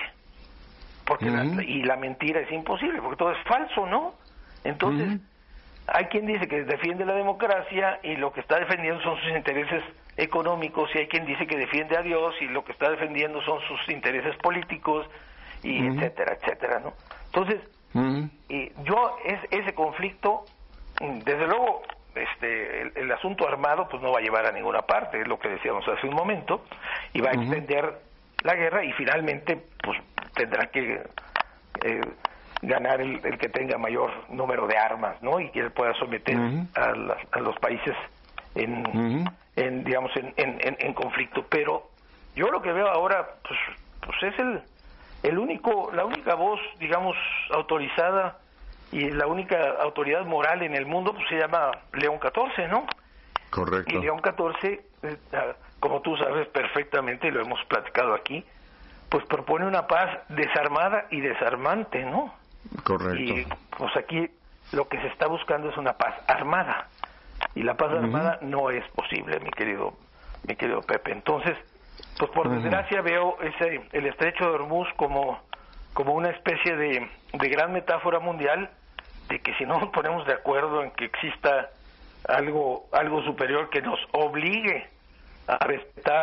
Porque uh-huh. la, y la mentira es imposible, porque todo es falso, ¿no? Entonces, uh-huh. hay quien dice que defiende la democracia y lo que está defendiendo son sus intereses económicos, y hay quien dice que defiende a Dios y lo que está defendiendo son sus intereses políticos, y uh-huh. etcétera, etcétera, ¿no? Entonces, uh-huh. y yo, es, ese conflicto, desde luego, este el, el asunto armado pues no va a llevar a ninguna parte, es lo que decíamos hace un momento, y va a uh-huh. extender la guerra y finalmente pues tendrá que eh, ganar el, el que tenga mayor número de armas, ¿no? Y que pueda someter uh-huh. a, la, a los países en, uh-huh. en digamos en, en, en, en conflicto. Pero yo lo que veo ahora pues pues es el el único la única voz digamos autorizada y la única autoridad moral en el mundo pues se llama León catorce, ¿no? Correcto. Y León catorce, eh, como tú sabes perfectamente, y lo hemos platicado aquí, pues propone una paz desarmada y desarmante, ¿no? Correcto. Y pues aquí lo que se está buscando es una paz armada, y la paz uh-huh. armada no es posible, mi querido mi querido Pepe. Entonces, pues por uh-huh. desgracia veo ese el estrecho de Hormuz como como una especie de, de gran metáfora mundial de que si no nos ponemos de acuerdo en que exista algo algo superior que nos obligue a respetar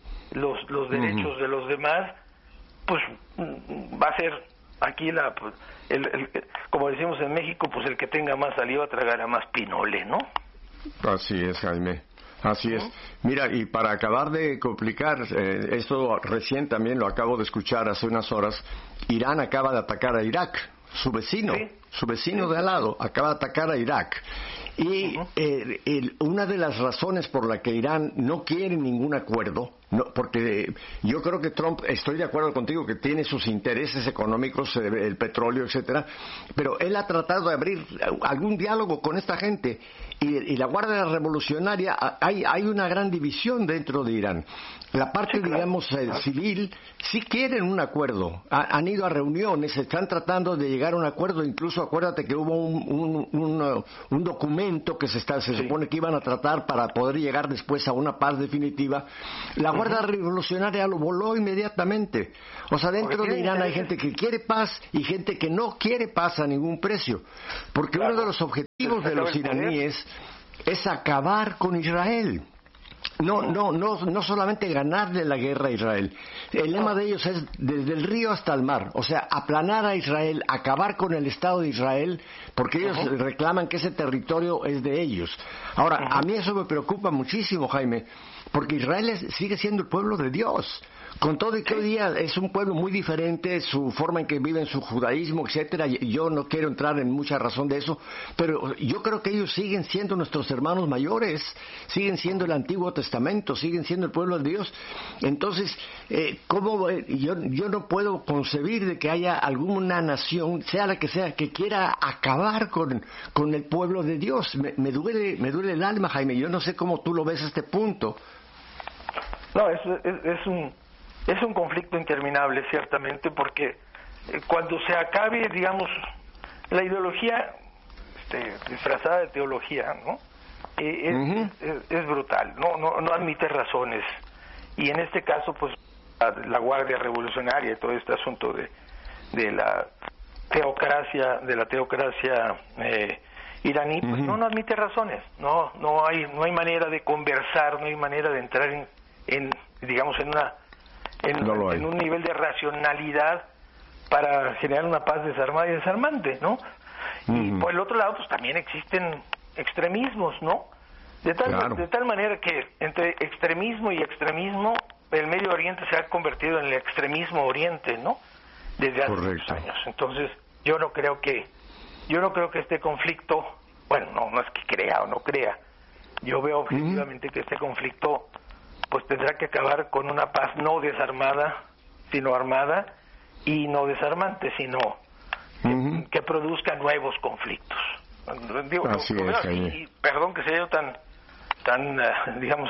los los derechos uh-huh. de los demás, pues va a ser aquí la pues, el, el, como decimos en México, pues el que tenga más saliva tragará más pinole, ¿no? Así es, Jaime. Así es. Mira, y para acabar de complicar, eh, esto recién también lo acabo de escuchar hace unas horas, Irán acaba de atacar a Irak, su vecino, sí. su vecino sí. de al lado, acaba de atacar a Irak. Y uh-huh. eh, el, una de las razones por la que Irán no quiere ningún acuerdo, no, porque yo creo que Trump, estoy de acuerdo contigo, que tiene sus intereses económicos, eh, el petróleo, etcétera, pero él ha tratado de abrir algún diálogo con esta gente. Y, y la Guardia Revolucionaria, hay, hay una gran división dentro de Irán. La parte, sí, claro. digamos, eh, civil, sí quieren un acuerdo. Ha, han ido a reuniones, están tratando de llegar a un acuerdo. Incluso acuérdate que hubo un, un, un, un documento que se, está, se sí. supone que iban a tratar para poder llegar después a una paz definitiva. La Guardia uh-huh. Revolucionaria lo voló inmediatamente. O sea, dentro de Irán hay gente que quiere paz y gente que no quiere paz a ningún precio. Porque claro. uno de los objetivos de los iraníes es acabar con Israel. No, no, no, no solamente ganarle la guerra a Israel. El lema de ellos es desde el río hasta el mar. O sea, aplanar a Israel, acabar con el Estado de Israel, porque ellos uh-huh. reclaman que ese territorio es de ellos. Ahora, uh-huh. a mí eso me preocupa muchísimo, Jaime, porque Israel es, sigue siendo el pueblo de Dios. Con todo y que hoy día es un pueblo muy diferente, su forma en que viven, su judaísmo, etcétera. Yo no quiero entrar en mucha razón de eso, pero yo creo que ellos siguen siendo nuestros hermanos mayores, siguen siendo el Antiguo Testamento, siguen siendo el pueblo de Dios. Entonces, eh, ¿cómo? Eh, yo, yo no puedo concebir de que haya alguna nación, sea la que sea, que quiera acabar con, con el pueblo de Dios. Me, me duele, me duele el alma, Jaime. Yo no sé cómo tú lo ves a este punto. No, es, es, es un Es un conflicto interminable, ciertamente, porque cuando se acabe, digamos, la ideología este, disfrazada de teología, ¿no? Eh, es, uh-huh. es, es brutal, no, no, no admite razones. Y en este caso, pues, la, la Guardia Revolucionaria y todo este asunto de, de la teocracia, de la teocracia eh, iraní, pues uh-huh. no, no admite razones. No, no hay, no hay manera de conversar, no hay manera de entrar en, en digamos, en una En, no en un nivel de racionalidad para generar una paz desarmada y desarmante, ¿no? Mm. Y por el otro lado, pues también existen extremismos, ¿no? De tal, claro. de tal manera que entre extremismo y extremismo, el Medio Oriente se ha convertido en el extremismo Oriente, ¿no? Desde hace muchos años. Entonces, yo no creo que, yo no creo que este conflicto, bueno, no, no es que crea o no crea, yo veo objetivamente mm. que este conflicto pues tendrá que acabar con una paz no desarmada, sino armada, y no desarmante, sino uh-huh. que, que produzca nuevos conflictos. Digo, así no, es, y, y, perdón que sea yo tan, tan uh, digamos,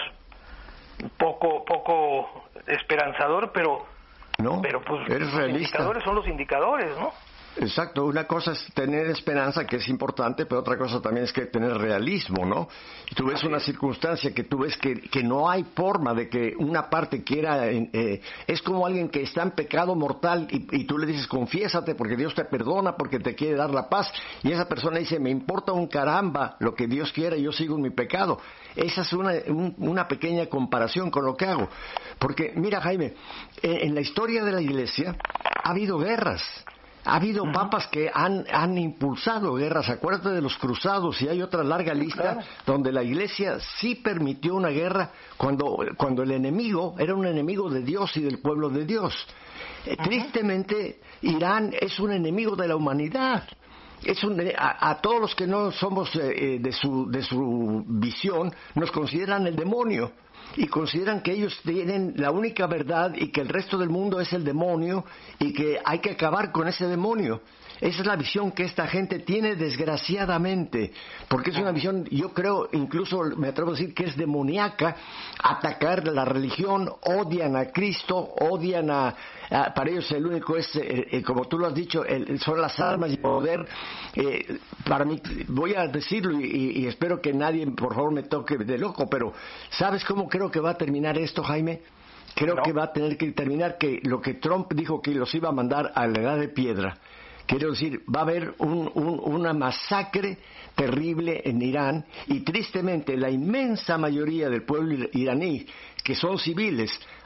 poco poco esperanzador, pero, no, pero pues eres los realista. Indicadores son los indicadores, ¿no? Exacto, una cosa es tener esperanza, que es importante, pero otra cosa también es que tener realismo, ¿no? Y tú ves Así una es. circunstancia que tú ves que, que no hay forma de que una parte quiera... Eh, es como alguien que está en pecado mortal y, y tú le dices, confiésate porque Dios te perdona, porque te quiere dar la paz. Y esa persona dice, me importa un caramba lo que Dios quiera, yo sigo en mi pecado. Esa es una, un, una pequeña comparación con lo que hago. Porque, mira, Jaime, en, en la historia de la Iglesia ha habido guerras. Ha habido uh-huh. papas que han, han impulsado guerras. Acuérdate de los cruzados, y hay otra larga lista claro. donde la Iglesia sí permitió una guerra cuando, cuando el enemigo era un enemigo de Dios y del pueblo de Dios. Uh-huh. Tristemente, Irán es un enemigo de la humanidad. Es un, a, a todos los que no somos eh, de, su, de su visión, nos consideran el demonio. Y consideran que ellos tienen la única verdad y que el resto del mundo es el demonio y que hay que acabar con ese demonio. Esa es la visión que esta gente tiene, desgraciadamente, porque es una visión, yo creo, incluso me atrevo a decir que es demoníaca, atacar la religión, odian a Cristo, odian a, a para ellos el único es, eh, eh, como tú lo has dicho, el, son las armas y poder. Eh, para mí, voy a decirlo y, y espero que nadie, por favor, me toque de loco, pero ¿sabes cómo creo que va a terminar esto, Jaime? Creo no. que va a tener que terminar que lo que Trump dijo que los iba a mandar a la edad de piedra. Quiero decir, va a haber un, un, una masacre terrible en Irán y tristemente la inmensa mayoría del pueblo iraní, que son civiles,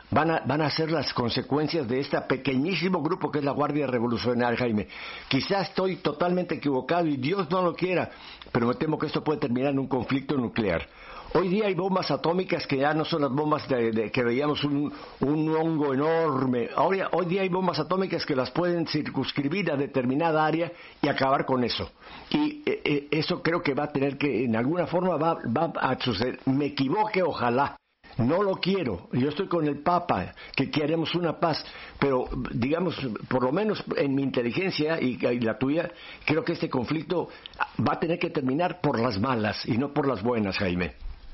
van a, van a ser las consecuencias de este pequeñísimo grupo que es la Guardia Revolucionaria, Jaime. Quizás estoy totalmente equivocado y Dios no lo quiera, pero me temo que esto puede terminar en un conflicto nuclear. Hoy día hay bombas atómicas que ya no son las bombas de, de que veíamos un, un hongo enorme. Hoy, hoy día hay bombas atómicas que las pueden circunscribir a determinada área y acabar con eso. Y eh, eso creo que va a tener que, en alguna forma, va, va a suceder. Me equivoque, ojalá. No lo quiero. Yo estoy con el Papa, que queremos una paz, pero digamos, por lo menos en mi inteligencia y, y la tuya, creo que este conflicto va a tener que terminar por las malas y no por las buenas, Jaime.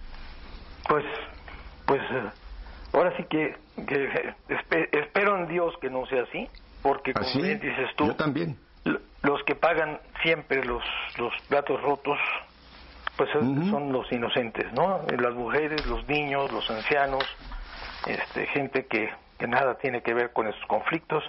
Pues, pues, ahora sí que, que espe- espero en Dios que no sea así, porque como ¿Así? bien dices tú, Yo también. l- los que pagan siempre los, los platos rotos, pues es- Uh-huh. son los inocentes, ¿no? Las mujeres, los niños, los ancianos, este, gente que, que nada tiene que ver con esos conflictos.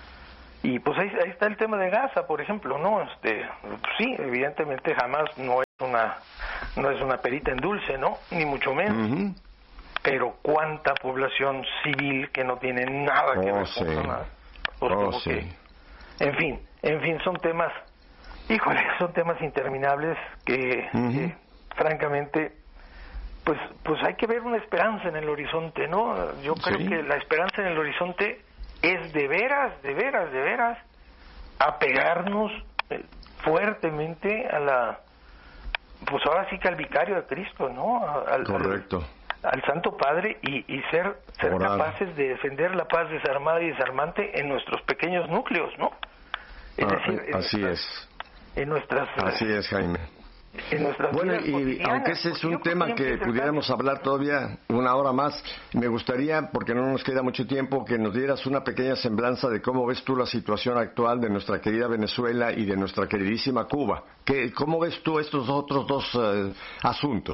Y pues ahí, ahí está el tema de Gaza, por ejemplo, ¿no? Este, sí, evidentemente jamás no es una no es una perita en dulce, ¿no? Ni mucho menos. Uh-huh. Pero cuánta población civil que no tiene nada que Oh, ver sí. con nada. Pues Oh, como sí. que, en fin, en fin, son temas, híjole, son temas interminables que, Uh-huh. que, francamente, pues, pues hay que ver una esperanza en el horizonte, ¿no? Yo creo Sí. que la esperanza en el horizonte es de veras, de veras, de veras, apegarnos eh, fuertemente a la, pues ahora sí que al vicario de Cristo, ¿no? Al, Correcto. Al, al Santo Padre y, y ser, ser Orar. capaces de defender la paz desarmada y desarmante en nuestros pequeños núcleos, ¿no? Es Ah, decir, en así nuestras- es. En nuestras, Así es, Jaime. en nuestras Bueno, vidas y cotidianas, aunque ese es porque un yo creo tema ya que empieza el pudiéramos cambio. hablar todavía una hora más, me gustaría, porque no nos queda mucho tiempo, que nos dieras una pequeña semblanza de cómo ves tú la situación actual de nuestra querida Venezuela y de nuestra queridísima Cuba. ¿Qué, ¿Cómo ves tú estos otros dos eh, asuntos?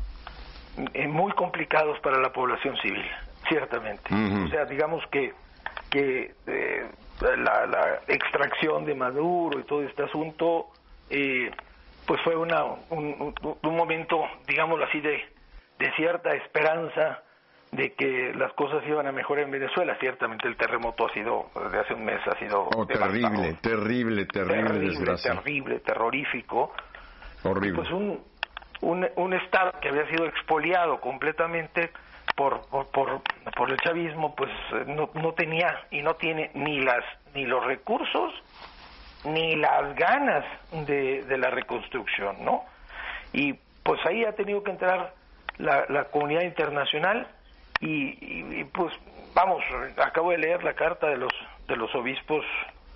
Eh, muy complicados para la población civil, ciertamente. Ujú. O sea, digamos que que eh, la, la extracción de Maduro y todo este asunto, eh, pues fue una un, un, un momento, digámoslo así, de, de cierta esperanza de que las cosas iban a mejorar en Venezuela. Ciertamente el terremoto ha sido, desde hace un mes ha sido Oh, terrible, terrible, terrible, terrible, desgracia. terrible, terrorífico. Horrible. Pues un, un, un Estado que había sido expoliado completamente por, por, por, por el chavismo, pues no, no tenía y no tiene ni las ni los recursos ni las ganas de, de la reconstrucción, ¿no? Y pues ahí ha tenido que entrar la, la comunidad internacional y, y, y pues vamos, acabo de leer la carta de los de los obispos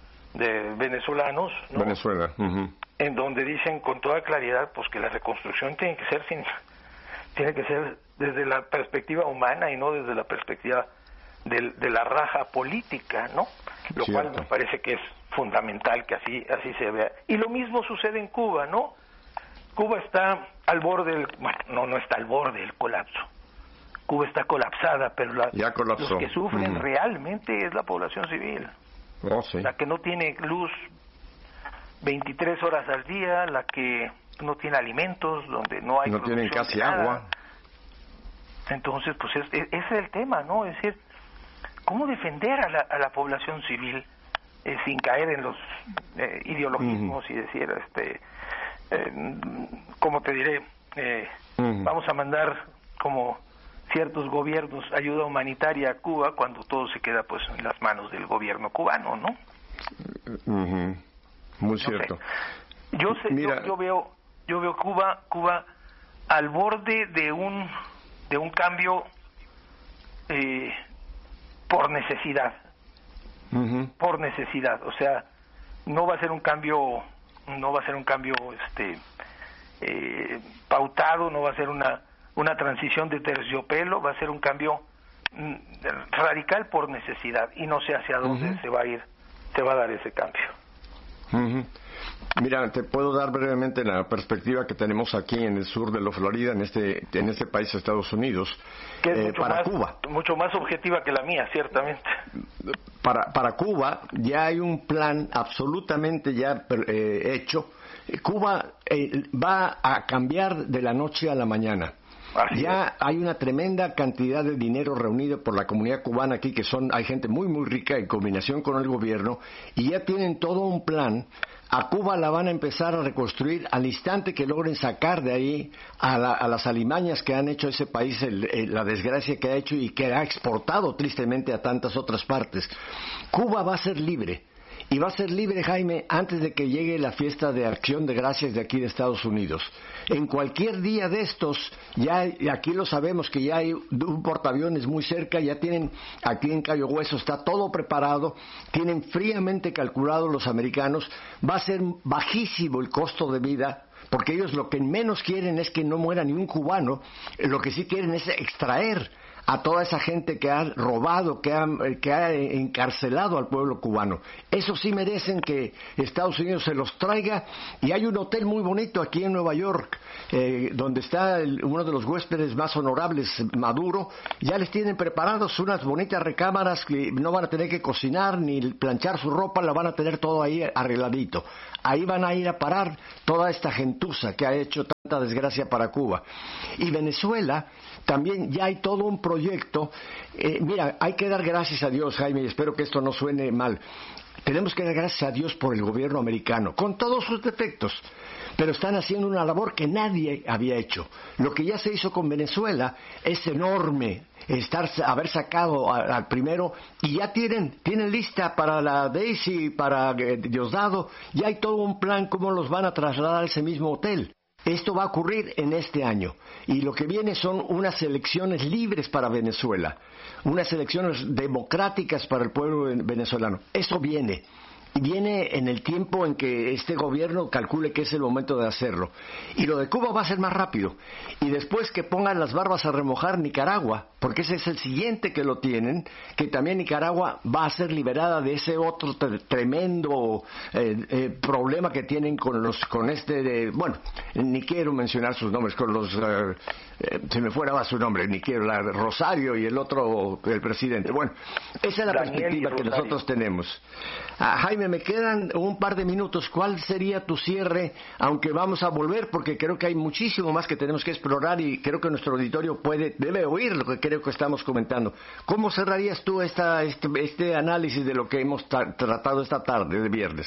de venezolanos, ¿no? Venezuela. Uh-huh. En donde dicen con toda claridad pues que la reconstrucción tiene que ser sin, tiene que ser desde la perspectiva humana y no desde la perspectiva de, de la raja política, ¿no? Lo Cierto. cual me parece que es fundamental que así así se vea. Y lo mismo sucede en Cuba, ¿no? Cuba está al borde del, bueno, no no está al borde del colapso. Cuba está colapsada, pero la, Ya colapsó. los que sufren Ujú. realmente es la población civil. Oh, sí. La que no tiene luz veintitrés horas al día, la que no tiene alimentos, donde no hay No tienen producción casi de nada. agua. Entonces, pues es, es- ese es el tema, ¿no? Es decir, ¿cómo defender a la, a la población civil eh, sin caer en los eh, ideologismos y decir, este, eh, ¿cómo te diré? Eh, Ujú. Vamos a mandar como ciertos gobiernos ayuda humanitaria a Cuba cuando todo se queda pues en las manos del gobierno cubano, ¿no? Ujú. Muy No sé. cierto. Yo sé, Mira- yo, yo veo, yo veo Cuba, Cuba al borde de un, de un cambio eh, por necesidad, Ujú. por necesidad. O sea, no va a ser un cambio, no va a ser un cambio, este, eh, pautado, no va a ser una, una transición de terciopelo, va a ser un cambio mm, radical por necesidad y no sé hacia dónde Ujú. se va a ir, se va a dar ese cambio. Ujú. Mira, te puedo dar brevemente la perspectiva que tenemos aquí en el sur de la Florida, en este en este país, Estados Unidos, Que es eh, mucho para más, Cuba. mucho más objetiva que la mía, ciertamente. Para, para Cuba ya hay un plan absolutamente ya eh, hecho. Cuba eh, va a cambiar de la noche a la mañana. Así ya es. hay una tremenda cantidad de dinero reunido por la comunidad cubana aquí, que son, hay gente muy, muy rica en combinación con el gobierno, y ya tienen todo un plan. A Cuba la van a empezar a reconstruir al instante que logren sacar de ahí a, la, a las alimañas que han hecho ese país, el, el, la desgracia que ha hecho y que ha exportado tristemente a tantas otras partes. Cuba va a ser libre. Y va a ser libre, Jaime, antes de que llegue la fiesta de Acción de Gracias de aquí de Estados Unidos. En cualquier día de estos, ya aquí lo sabemos que ya hay un portaaviones muy cerca, ya tienen, aquí en Cayo Hueso está todo preparado, tienen fríamente calculado los americanos, va a ser bajísimo el costo de vida, porque ellos lo que menos quieren es que no muera ni un cubano, lo que sí quieren es extraer a toda esa gente que ha robado, que ha, que ha encarcelado al pueblo cubano. Eso sí merecen que Estados Unidos se los traiga, y hay un hotel muy bonito aquí en Nueva York, eh, donde está el, uno de los huéspedes más honorables, Maduro. Ya les tienen preparados unas bonitas recámaras que no van a tener que cocinar ni planchar su ropa, la van a tener todo ahí arregladito. Ahí van a ir a parar toda esta gentuza que ha hecho tanta desgracia para Cuba. Y Venezuela, también ya hay todo un proyecto. Eh, mira, hay que dar gracias a Dios, Jaime, y espero que esto no suene mal. Tenemos que dar gracias a Dios por el gobierno americano, con todos sus defectos, pero están haciendo una labor que nadie había hecho. Lo que ya se hizo con Venezuela es enorme, estar, haber sacado a- al primero, y ya tienen, tienen lista para la Daisy, para eh, Diosdado, ya hay todo un plan cómo los van a trasladar a ese mismo hotel. Esto va a ocurrir en este año, y lo que viene son unas elecciones libres para Venezuela, unas elecciones democráticas para el pueblo venezolano. Eso viene, y viene en el tiempo en que este gobierno calcule que es el momento de hacerlo. Y lo de Cuba va a ser más rápido, y después que pongan las barbas a remojar Nicaragua, porque ese es el siguiente que lo tienen, que también Nicaragua va a ser liberada de ese otro tre- tremendo eh, eh, problema que tienen con los con este de, bueno, ni quiero mencionar sus nombres, con los eh, eh, se me fuera va su nombre, ni quiero, la Rosario y el otro, el presidente. Bueno, esa es la Daniel y perspectiva que Rosario. nosotros tenemos. Ah, Jaime, me quedan un par de minutos. ¿Cuál sería tu cierre? Aunque vamos a volver, porque creo que hay muchísimo más que tenemos que explorar, y creo que nuestro auditorio puede, debe oír lo que creo que estamos comentando. ¿Cómo cerrarías tú esta, este, este análisis de lo que hemos tra- tratado esta tarde de viernes?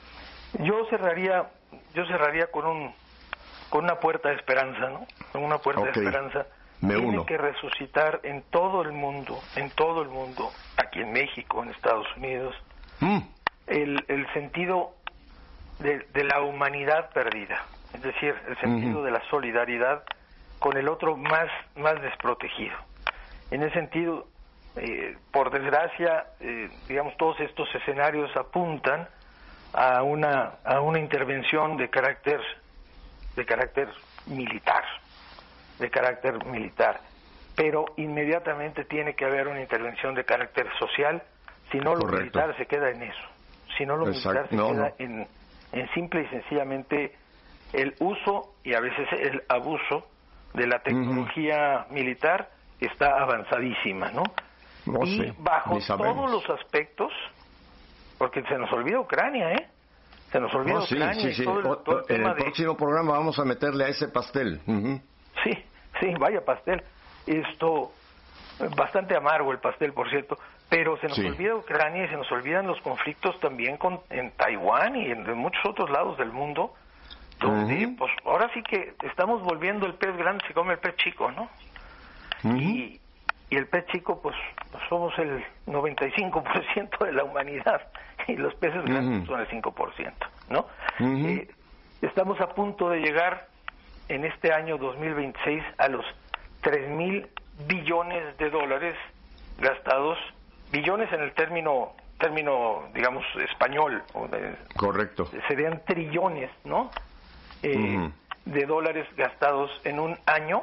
Yo cerraría, yo cerraría con un, con una puerta de esperanza, ¿no? Con una puerta Ok. de esperanza. Me Tiene uno. que resucitar en todo el mundo, en todo el mundo, aquí en México, en Estados Unidos, Mm. el, el sentido de, de la humanidad perdida, es decir, el sentido Ujú. de la solidaridad con el otro más, más desprotegido. En ese sentido, eh, por desgracia, eh, digamos, todos estos escenarios apuntan a una, a una intervención de carácter, de carácter militar, de carácter militar, pero inmediatamente tiene que haber una intervención de carácter social. Si no, lo Correcto. militar se queda en eso. Si no, lo Exacto. militar se No, queda no. En, en simple y sencillamente el uso y a veces el abuso de la tecnología militar está avanzadísima, ¿no? No y sé, bajo ni sabemos. todos los aspectos, porque se nos olvida Ucrania, ¿eh? Se nos olvida No, sí, Ucrania sí, y sí. todo el, O- todo el o- en tema el de... próximo programa vamos a meterle a ese pastel. Ujú. Sí, sí, vaya pastel. Esto, bastante amargo el pastel, por cierto, pero se nos Sí. olvida Ucrania y se nos olvidan los conflictos también con, en Taiwán y en, en muchos otros lados del mundo, donde, Ujú. pues, ahora sí que estamos volviendo el pez grande se come el pez chico, ¿no? Ujú. Y, y el pez chico, pues, pues somos el noventa y cinco por ciento de la humanidad y los peces grandes Ujú. son el cinco por ciento, ¿no? Ujú. Eh, estamos a punto de llegar en este año dos mil veintiséis a los tres mil billones de dólares gastados, billones en el término, término digamos, español, o de- Correcto. serían trillones, ¿no? Eh, Ujú. de dólares gastados en un año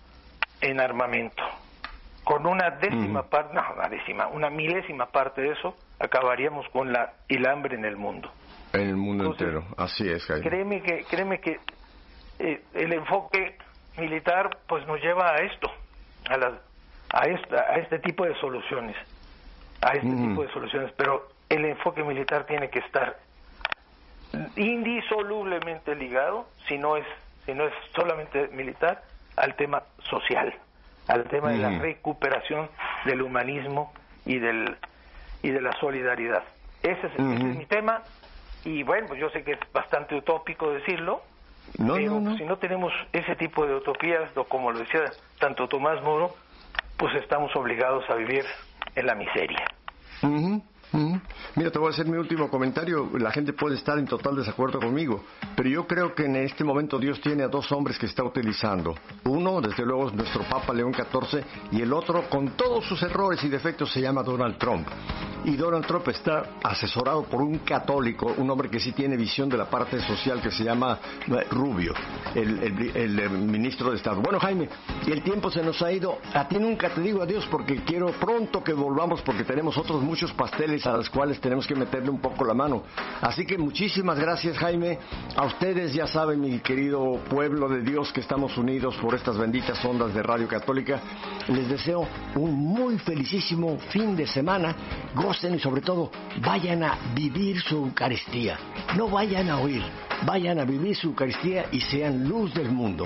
en armamento. Con una décima Ujú. parte, no, una décima, una milésima parte de eso, acabaríamos con la, el hambre en el mundo. En el mundo Entonces, entero. Así es, Jaime. Créeme que, créeme que eh, el enfoque militar pues nos lleva a esto, a, la, a, esta, a este tipo de soluciones, a este Ujú. tipo de soluciones, pero el enfoque militar tiene que estar indisolublemente ligado, si no es, si no es solamente militar, al tema social, al tema de la Mm. recuperación del humanismo y del y de la solidaridad. Ese es, ese Ujú. es mi tema, y bueno, pues yo sé que es bastante utópico decirlo, No, pero no, no. si no tenemos ese tipo de utopías, o como lo decía tanto Tomás Moro, pues estamos obligados a vivir en la miseria. Ujú, ujú. Mira, te voy a hacer mi último comentario. La gente puede estar en total desacuerdo conmigo, pero yo creo que en este momento Dios tiene a dos hombres que está utilizando. Uno, desde luego, es nuestro Papa León catorce, y el otro, con todos sus errores y defectos, se llama Donald Trump. Y Donald Trump está asesorado por un católico, un hombre que sí tiene visión de la parte social, que se llama eh, Rubio, el, el- el, eh, ministro de Estado. Bueno, Jaime, y el tiempo se nos ha ido. A ti nunca te digo adiós porque quiero pronto que volvamos, porque tenemos otros muchos pasteles a los cuales tenemos que meterle un poco la mano. Así que muchísimas gracias, Jaime. A ustedes, ya saben, mi querido pueblo de Dios, que estamos unidos por estas benditas ondas de Radio Católica, les deseo un muy felicísimo fin de semana. Gocen y sobre todo vayan a vivir su Eucaristía. No vayan a oír, vayan a vivir su Eucaristía y sean luz del mundo.